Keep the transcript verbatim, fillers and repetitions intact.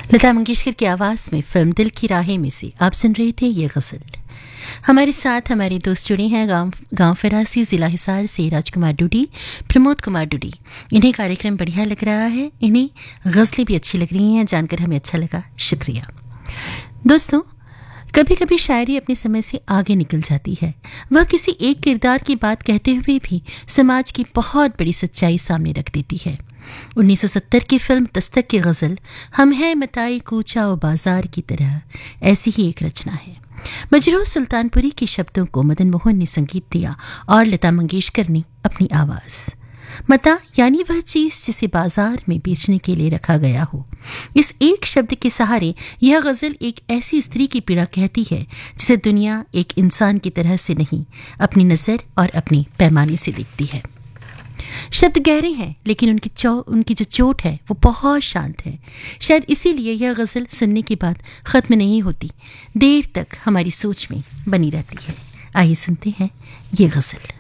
लता मंगेशकर की आवाज में फिल्म दिल की राहें में से आप सुन रहे थे ये गजल। हमारे साथ हमारे दोस्त जुड़े हैं गांव गांव फरासी जिला हिसार से राजकुमार डूडी, प्रमोद कुमार डूडी। इन्हें कार्यक्रम बढ़िया लग रहा है, इन्हें गजलें भी अच्छी लग रही हैं, जानकर हमें अच्छा लगा, शुक्रिया। दोस्तों, कभी कभी शायरी अपने समय से आगे निकल जाती है। वह किसी एक किरदार की बात कहते हुए भी समाज की बहुत बड़ी सच्चाई सामने रख देती है। उन्नीस सौ सत्तर की फिल्म दस्तक की गजल हम हैं मताई कूचा और बाजार की तरह ऐसी ही एक रचना है। मजरूह सुल्तानपुरी के शब्दों को मदन मोहन ने संगीत दिया और लता मंगेशकर ने अपनी आवाज। मता यानी वह चीज जिसे बाजार में बेचने के लिए रखा गया हो। इस एक शब्द के सहारे यह गजल एक ऐसी स्त्री की पीड़ा कहती है जिसे दुनिया एक इंसान की तरह से नहीं, अपनी नजर और अपने पैमाने से देखती है। शब्द गहरे हैं लेकिन उनकी चौ उनकी जो चोट है वो बहुत शांत है। शायद इसीलिए यह गजल सुनने के बाद खत्म नहीं होती, देर तक हमारी सोच में बनी रहती है। आइए सुनते हैं ये गजल।